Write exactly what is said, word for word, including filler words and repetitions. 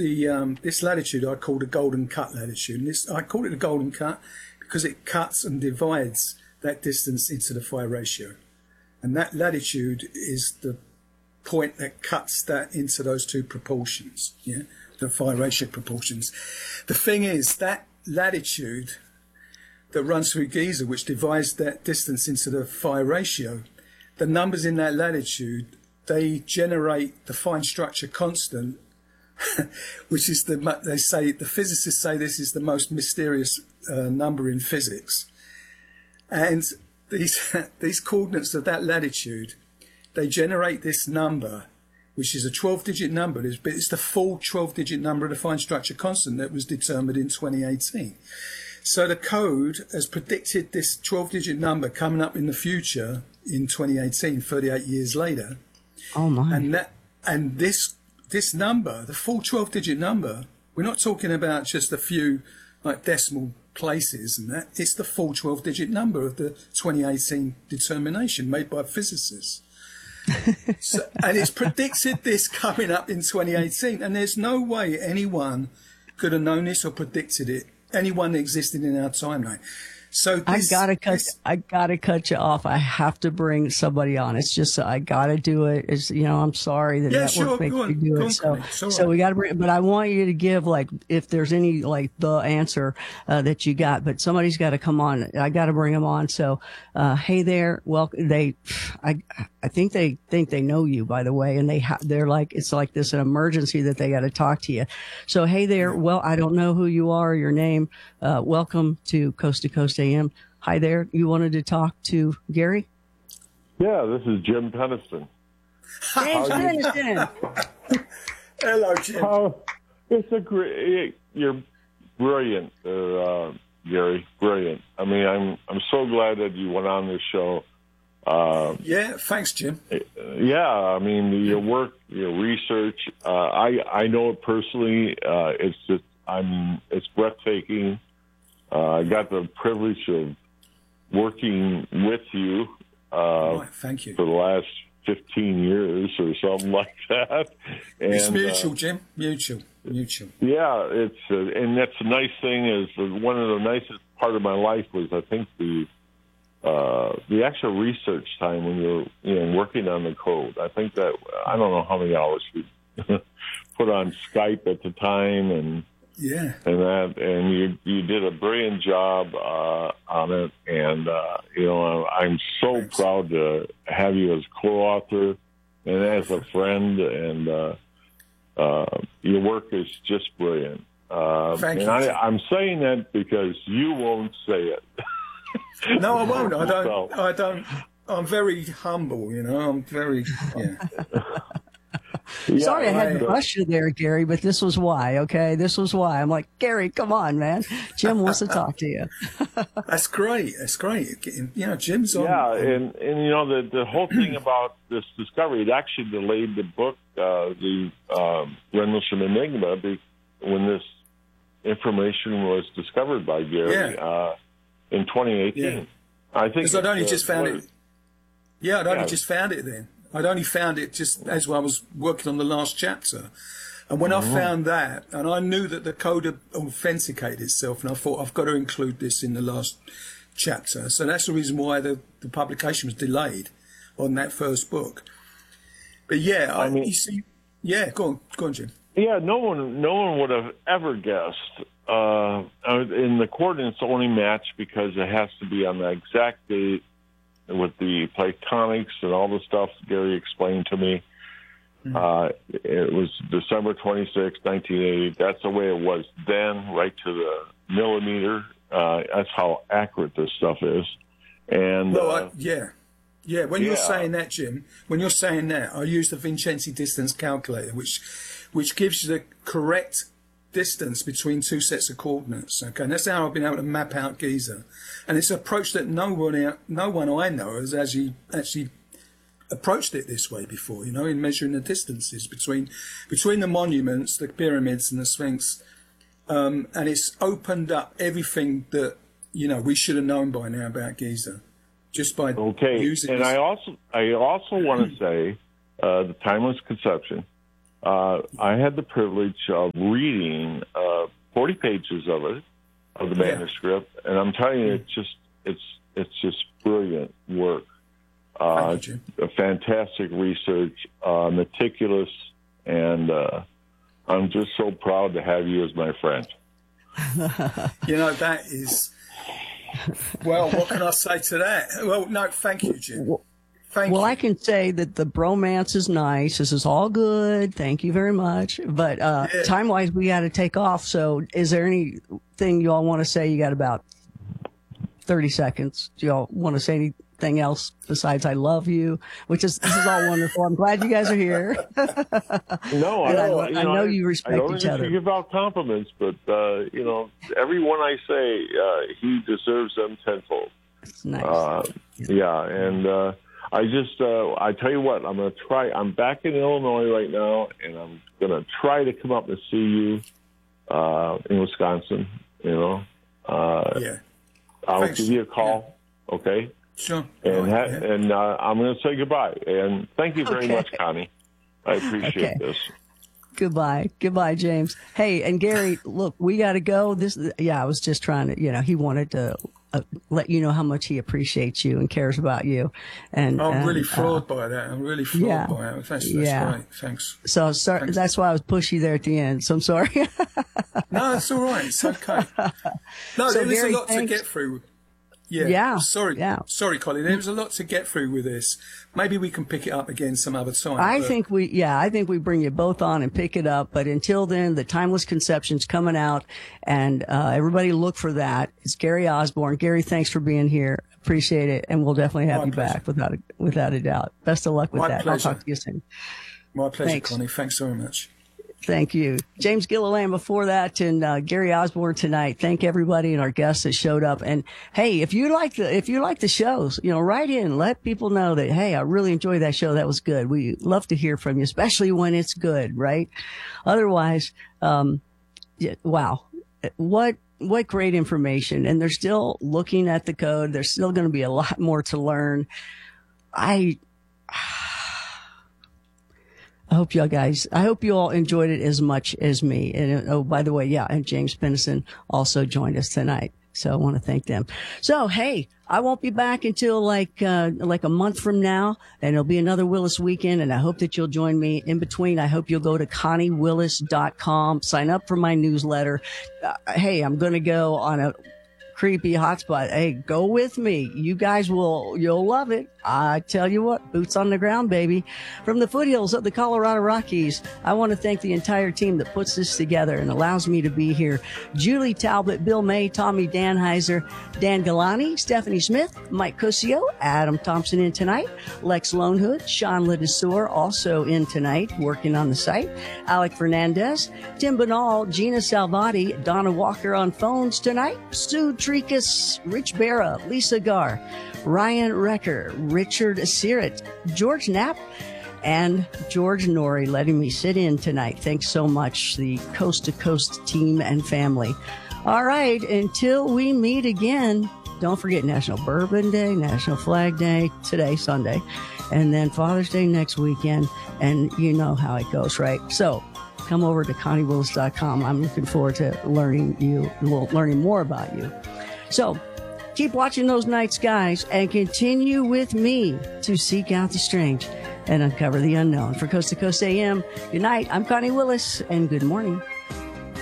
the um, this latitude I call the Golden Cut latitude. And this I call it the Golden Cut because it cuts and divides that distance into the phi ratio, and that latitude is the point that cuts that into those two proportions. Yeah, the phi ratio proportions. The thing is that latitude that runs through Giza, which divides that distance into the phi ratio, the numbers in that latitude, they generate the fine structure constant, which is the, they say, the physicists say this is the most mysterious uh, number in physics. And these, these coordinates of that latitude, they generate this number, which is a twelve digit number, but it's the full twelve digit number of the fine structure constant that was determined in twenty eighteen. So the code has predicted this twelve digit number coming up in the future in twenty eighteen, thirty-eight years later. Oh my. And that, and this, this number, the full twelve digit number, we're not talking about just a few like decimal places and that, it's the full twelve digit number of the twenty eighteen determination made by physicists. So, and it's predicted this coming up in twenty eighteen, and there's no way anyone could have known this or predicted it. Anyone existing in our timeline. So this, I gotta cut. this, I gotta cut you off. I have to bring somebody on. It's just I gotta do it. It's you know I'm sorry the yeah, network sure, makes go on, me do go it. on, So Connie. So so we gotta bring. But I want you to give like if there's any like the answer uh, that you got. But somebody's got to come on. I got to bring them on. So uh, hey there. Well, they. I I think they think they know you, by the way, and they ha- they're like it's like this an emergency that they got to talk to you. So hey there. Well, I don't know who you are, or your name. Uh, welcome to Coast to Coast A M. Hi there. You wanted to talk to Gary? Yeah, this is Jim Peniston. James Peniston. Hello, Jim. How, it's a great. You're brilliant, uh, Gary. Brilliant. I mean, I'm I'm so glad that you went on this show. Uh, yeah, thanks, Jim. Yeah, I mean your work, your research. Uh, I I know it personally. Uh, it's just I'm it's breathtaking. Uh, I got the privilege of working with you uh, right, thank you. for the last fifteen years or something like that. And, it's mutual, uh, Jim. Mutual. Mutual. Yeah, it's uh, and that's the nice thing is uh, one of the nicest part of my life was I think the uh, the actual research time when you're you know working on the code. I think that I don't know how many hours we put on Skype at the time and. Yeah, and that, and you you did a brilliant job uh, on it, and uh, you know I'm so Thanks. proud to have you as co-author and as a friend, and uh, uh, your work is just brilliant. Uh, Thank and you. I, I'm saying that because you won't say it. No, I won't. I don't. So, I don't. I'm very humble, you know. I'm very. Yeah. Yeah, Sorry I had right. to rush you there, Gary, but this was why, okay? This was why. I'm like, Gary, come on, man. Jim wants to talk to you. That's great. That's great. You know, Jim's on. Yeah, and, and you know, the, the whole thing about this discovery, it actually delayed the book, uh, the um, Rendlesham Enigma, be, when this information was discovered by Gary Yeah. uh, in twenty eighteen. Yeah. I think Because I'd only uh, just found what, it. Yeah, I'd only yeah. just found it then. I'd only found it just as I was working on the last chapter. And when mm-hmm. I found that, and I knew that the code had authenticated itself, and I thought, I've got to include this in the last chapter. So that's the reason why the, the publication was delayed on that first book. But yeah, I, I mean, you see, yeah, go on, go on, Jim. Yeah, no one, no one would have ever guessed. Uh, in the coordinates only match because it has to be on the exact date with the Platonics and all the stuff Gary explained to me. Mm-hmm. Uh, it was December twenty-sixth, nineteen eighty. That's the way it was then, right to the millimeter. Uh, that's how accurate this stuff is. And well, uh, I, yeah. Yeah, when yeah. you're saying that, Jim, when you're saying that, I use the Vincenzi distance calculator, which which gives you the correct distance between two sets of coordinates. Okay, and that's how I've been able to map out Giza, and it's an approach that no one, out, no one I know has actually actually approached it this way before. You know, in measuring the distances between between the monuments, the pyramids, and the Sphinx, um, and it's opened up everything that you know we should have known by now about Giza, just by okay. using. And this. I also I also want to say uh, the timeless conception. uh, I had the privilege of reading uh, forty pages of it, of the Yeah. manuscript, and I'm telling you, it's just it's it's just brilliant work. Uh, Thank you, Jim. a fantastic research, uh, meticulous, and uh, I'm just so proud to have you as my friend. You know, that is, well, what can I say to that? Well, no, thank you, Jim. Thank Well, you. I can say that the bromance is nice. This is all good. Thank you very much. But uh, Yeah. time wise, we got to take off. So, is there anything you all want to say? You got about thirty seconds. Do you all want to say anything else besides "I love you"? Which is this is all wonderful. I'm glad you guys are here. No, I, And I- know, I you know you I respect don't each even other. give out compliments, but uh, you know, everyone I say, uh, he deserves them tenfold. It's nice. Uh, yeah, and uh, I just, uh, I tell you what, I'm going to try. I'm back in Illinois right now, and I'm going to try to come up and see you uh, in Wisconsin. You know, uh, yeah, I'll Thanks. give you a call. Okay. sure. And Right, ha- yeah. and uh, I'm going to say goodbye. And thank you very Okay. much, Connie. I appreciate Okay. this. Goodbye. Goodbye, James. Hey, and Gary, look, we got to go. This, yeah, I was just trying to, you know, he wanted to uh, let you know how much he appreciates you and cares about you. And I'm and, really uh, floored by that. I'm really floored yeah. by it. That's, that's Yeah. great. Thanks. So sorry, Thanks. that's why I was pushy there at the end. So I'm sorry. No, it's all right. It's okay. No, So, there was Gary, a lot thanks. to get through. Yeah. Yeah, Sorry. yeah. Sorry, Colin. There was a lot to get through with this. Maybe we can pick it up again some other time. I but- think we, yeah, I think we bring you both on and pick it up. But until then, the Timeless Conception's coming out, and uh, everybody look for that. It's Gary Osborne. Gary, thanks for being here. Appreciate it, and we'll definitely have My you pleasure. back without a, without a doubt. Best of luck with My that. pleasure. I'll talk to you soon. My pleasure, Thanks. Connie. Thanks very much. Thank you. James Gilliland before that, and uh, Gary Osborne tonight. Thank everybody and our guests that showed up. And hey, if you like the if you like the shows, you know, write in, let people know that hey, I really enjoyed that show. That was good. We love to hear from you, especially when it's good, right? Otherwise, um, yeah, wow, what what great information! And they're still looking at the code. There's still going to be a lot more to learn. I. I hope y'all guys, I hope you all enjoyed it as much as me. And oh, by the way, yeah, and James Pennison also joined us tonight. So I want to thank them. So, hey, I won't be back until like, uh, like a month from now, and it'll be another Willis weekend. And I hope that you'll join me in between. I hope you'll go to connie willis dot com, sign up for my newsletter. Uh, hey, I'm going to go on a creepy hotspot. Hey, go with me. You guys will, you'll love it. I tell you what, boots on the ground, baby. From the foothills of the Colorado Rockies, I want to thank the entire team that puts this together and allows me to be here. Julie Talbot, Bill May, Tommy Danheiser, Dan Galani, Stephanie Smith, Mike Cusio, Adam Thompson in tonight, Lex Lonehood, Sean Ledesor also in tonight, working on the site, Alec Fernandez, Tim Banal, Gina Salvati, Donna Walker on phones tonight, Sue Tricus, Rich Barra, Lisa Garr, Ryan Recker, Richard Sirrett, George Knapp, and George Norrie letting me sit in tonight. Thanks so much, the Coast to Coast team and family. All right, until we meet again, don't forget National Bourbon Day, National Flag Day, today, Sunday, and then Father's Day next weekend, and you know how it goes, right? So come over to connie willis dot com. I'm looking forward to learning you, well, learning more about you. So keep watching those night skies and continue with me to seek out the strange and uncover the unknown. For Coast to Coast A M, good night. I'm Connie Willis, and good morning.